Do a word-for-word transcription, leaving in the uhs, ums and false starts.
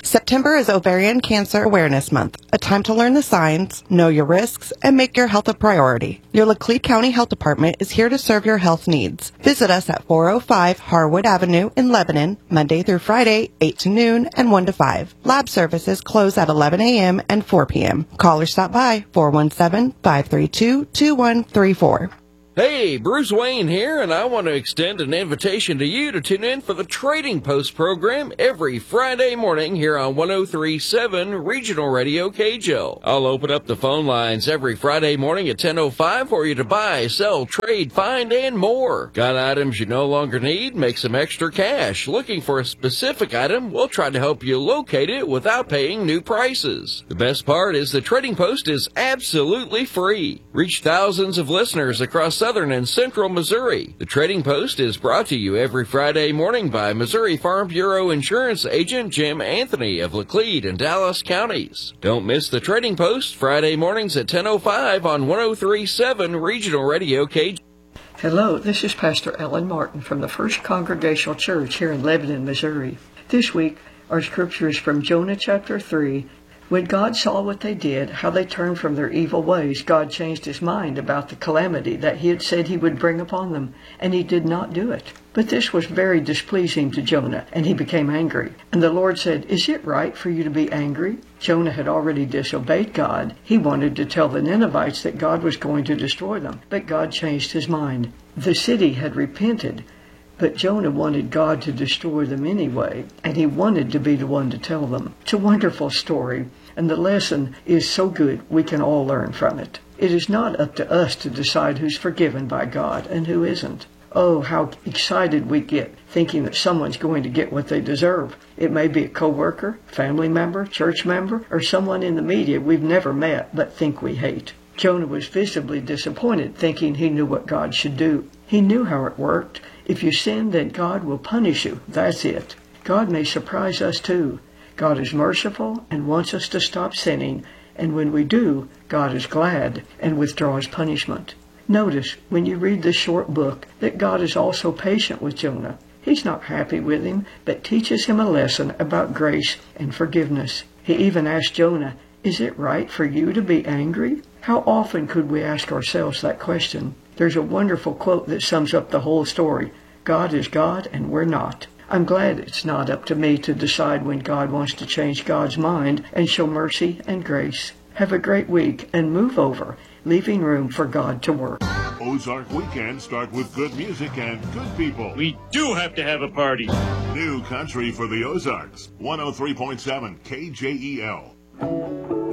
September is Ovarian Cancer Awareness Month, a time to learn the signs, know your risks, and make your health a priority. Your Laclede County Health Department is here to serve your health needs. Visit us at four oh five Harwood Avenue in Lebanon, Monday through Friday, eight to noon and one to five. Lab services close at eleven a.m. and four p.m. Call or stop by four one seven, five three two, two one three four. Hey, Bruce Wayne here, and I want to extend an invitation to you to tune in for the Trading Post program every Friday morning here on one oh three point seven Regional Radio K J O L. I'll open up the phone lines every Friday morning at ten oh five for you to buy, sell, trade, find, and more. Got items you no longer need? Make some extra cash. Looking for a specific item? We'll try to help you locate it without paying new prices. The best part is the Trading Post is absolutely free. Reach thousands of listeners across Southern and Central Missouri. The Trading Post is brought to you every Friday morning by Missouri Farm Bureau Insurance Agent Jim Anthony of Laclede and Dallas counties. Don't miss the Trading Post Friday mornings at ten oh five on one oh three point seven Regional Radio K J O L. Hello, this is Pastor Ellen Martin from the First Congregational Church here in Lebanon, Missouri. This week, our scripture is from Jonah chapter three. When God saw what they did, how they turned from their evil ways, God changed his mind about the calamity that he had said he would bring upon them, and he did not do it. But this was very displeasing to Jonah, and he became angry. And the Lord said, "Is it right for you to be angry?" Jonah had already disobeyed God. He wanted to tell the Ninevites that God was going to destroy them, but God changed his mind. The city had repented, but Jonah wanted God to destroy them anyway, and he wanted to be the one to tell them. It's a wonderful story, and the lesson is so good we can all learn from it. It is not up to us to decide who's forgiven by God and who isn't. Oh, how excited we get thinking that someone's going to get what they deserve. It may be a coworker, family member, church member, or someone in the media we've never met but think we hate. Jonah was visibly disappointed, thinking he knew what God should do. He knew how it worked. If you sin, then God will punish you. That's it. God may surprise us too. God is merciful and wants us to stop sinning, and when we do, God is glad and withdraws punishment. Notice, when you read this short book, that God is also patient with Jonah. He's not happy with him, but teaches him a lesson about grace and forgiveness. He even asked Jonah, "Is it right for you to be angry?" How often could we ask ourselves that question? There's a wonderful quote that sums up the whole story. God is God and we're not. I'm glad it's not up to me to decide when God wants to change God's mind and show mercy and grace. Have a great week and move over, leaving room for God to work. Ozark weekends start with good music and good people. We do have to have a party. New country for the Ozarks. one oh three point seven K J E L.